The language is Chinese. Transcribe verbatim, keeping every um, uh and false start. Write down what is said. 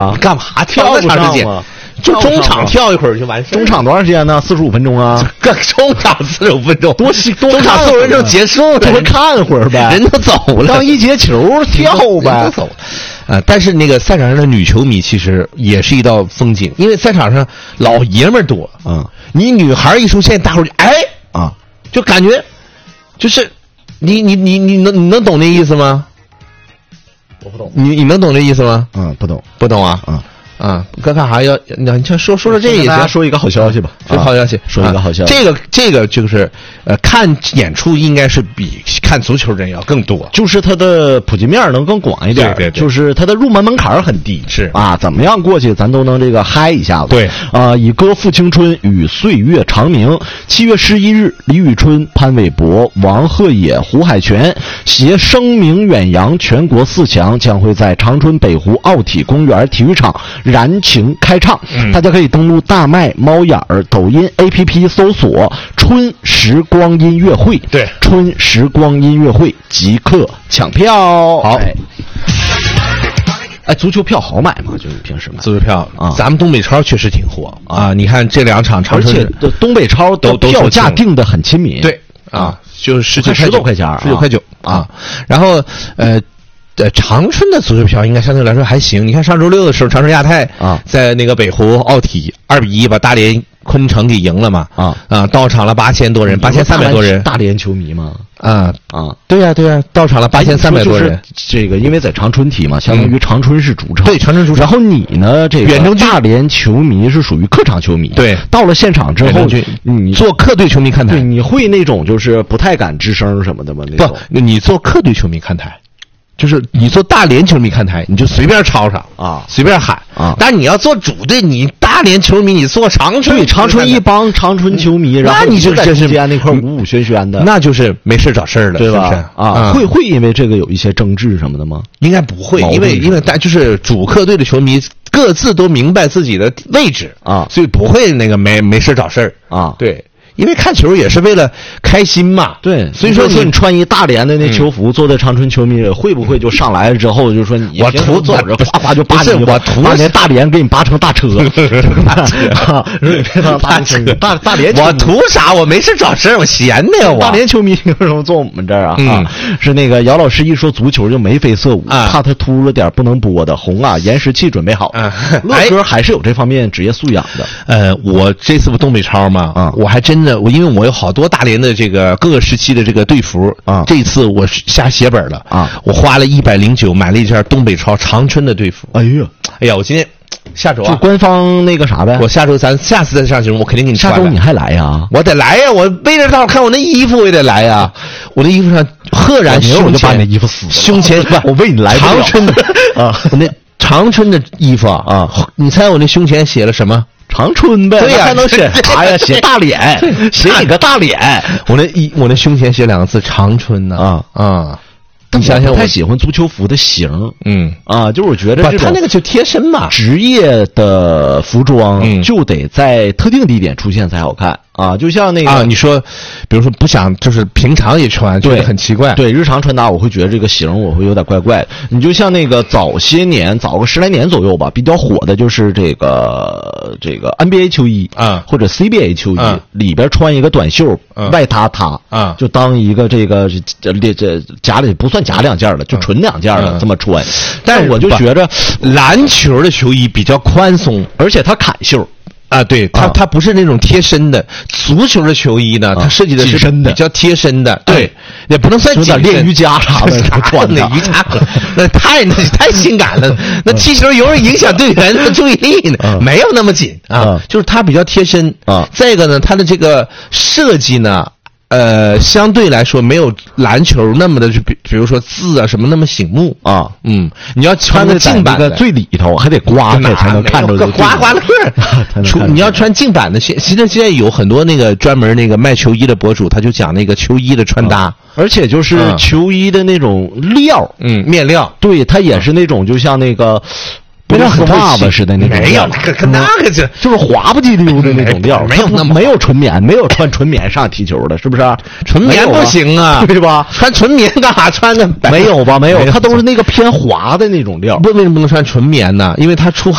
啊，干嘛跳那么长时间？就中场跳一会儿就完事。 中场多长时间呢？四十五分钟啊。 个中场四十五分钟， 多多中场四十五分钟结束了， 多看会儿呗。 人都走了， 当一节球跳呗。 人都走了。啊、呃，但是那个赛场上的女球迷其实也是一道风景，因为赛场上老爷们儿多。 嗯， 你女孩一出现，大伙儿就哎啊， 就感觉就是你你你你能你能懂那意思吗？ 我不懂。 你你能懂这意思吗？ 嗯，不懂， 不懂啊。 嗯。 啊，干干啥要？你先说说说这个， 大家说一个好消息吧。 说好消息， 说一个好消息。 这个这个就是呃，看演出应该是比看足球人要更多， 就是它的普及面能更广一点， 对对， 就是它的入门门槛很低， 是啊，怎么样过去咱都能这个嗨一下子。 对啊，以歌赴青春，与岁月长鸣。七月十一日，李宇春、潘玮柏、王鹤野、胡海泉携声名远扬全国四强，将会在长春北湖奥体公园体育场燃情开唱。嗯、大家可以登录大麦、猫眼儿、抖音 A P P 搜索“春时光音乐会”， 对， 春时光音乐会即刻抢票。 好。 哎哎，足球票好买吗？就是平时买足球票啊，咱们东北超确实挺火啊！你看这两场长春， 而且东北超都票价定的很亲民， 对啊，就是十九十多块钱， 十九块九啊。然后呃呃，长春的足球票应该相对来说还行。你看上周六的时候，长春亚泰啊，在那个北湖奥体二比一把大连昆城给赢了嘛啊啊，到场了八千多人，八千三百多人， 大连球迷吗？ 啊啊， 对呀、啊、对呀、啊，到场了八千三百多人。 这个因为在长春踢嘛，相当于长春是主场， 对，长春主场。 然后你呢，这个远征大连球迷是属于客场球迷， 对， 到了现场之后， 你做客队球迷看台， 对，你会那种就是不太敢吱声什么的吗？那不，你做客队球迷看台。就是你做大连球迷看台，你就随便吵吵啊， 随便喊啊。 但你要做主队，你大连球迷，你做长春， 对长春一帮长春球迷，然后你就在中间那块五五喧喧的， 那就是没事找事儿了， 对吧？ 是不是啊，会会因为这个有一些争执什么的吗？ 应该不会，因为因为大就是主客队的球迷各自都明白自己的位置啊， 所以不会那个没没事找事儿啊， 对。因为看球也是为了开心嘛， 对， 所以说你说你穿一大连的那球服，坐在长春球迷会不会就上来之后就说你我图走着哗哗就扒你，我图把那大连给你扒成大车，大车大大连， 我图啥？我没事找事儿，我闲的呀，我大连球迷为什么坐我们这儿啊？啊，是那个姚老师一说足球就眉飞色舞，怕他秃了点不能播的红啊，延时器准备好。乐哥还是有这方面职业素养的。 呃，我这次不东北超嘛，啊，我还真的。我因为我有好多大连的这个各个时期的这个队服啊， 这一次我下血本了啊， 我花了一百零九买了一件东北超长春的队服。 哎呀， 哎呀，我今天下周啊， 就官方那个啥呗。 我下周咱下次再上节目，我肯定给你穿。 下周你还来呀？ 我得来呀！我背着道看我那衣服，我也得来呀！我那衣服上赫然胸前， 我就把你那衣服撕了。 胸前不， 我为你来长春的啊， 我那长春的衣服啊，你猜我那胸前写了什么？ 长春呗， 对呀， 还能写啥呀？写大脸，写你个大脸！ 我那一我那胸前写两个字长春呢啊啊！ 你想想，我太喜欢足球服的型， 嗯啊，就是我觉得他那个就贴身嘛， 职业的服装就得在特定地点出现才好看。啊，就像那个啊，你说，比如说不想就是平常也穿，觉得很奇怪。 对，日常穿搭我会觉得这个型我会有点怪怪的。你就像那个早些年，早个十来年左右吧，比较火的就是这个这个 N B A 球衣啊， 或者 C B A 球衣， 啊、 里边穿一个短袖， 啊、 外塌塌啊， 就当一个这个这这这夹里不算夹两件了，就纯两件了、 啊、 这么穿。但是我就觉着篮球的球衣比较宽松， 而且它砍袖。 啊，对，它它不是那种贴身的。足球的球衣呢，它设计的是比较贴身的，对，也不能算紧身。 练瑜伽啥的穿的，瑜伽那太那太性感了。那踢球有人影响队员的注意力呢，没有那么紧啊，就是它比较贴身啊。 再一个呢，它的这个设计呢。呃，相对来说没有篮球那么的，比比如说字啊什么那么醒目啊。 嗯，你要穿个净版的最里头，还得刮开才能看着刮刮乐。出你要穿净版的，现现在现在有很多那个专门那个卖球衣的博主，他就讲那个球衣的穿搭， 啊、而且就是球衣的那种料， 嗯，面料， 对，它也是那种就像那个。不像丝袜子似的那种， 没有那个跟那个就就是滑不叽溜的那种料， 没有那么没有纯棉，没有穿纯棉上踢球的，是不是？ 纯棉不行啊， 对吧？ 穿纯棉干啥？穿个没有吧？没有，它都是那个偏滑的那种料。 不，为什么不能穿纯棉呢？因为它出